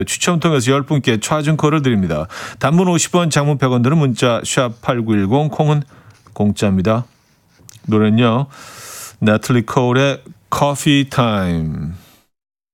추첨 통해서 10분께 차준코를 드립니다. 단문 50원, 장문 100원 드는 문자 샵 8910, 콩은 공짜입니다. 노래는요, 나틀리 콜의 Coffee Time.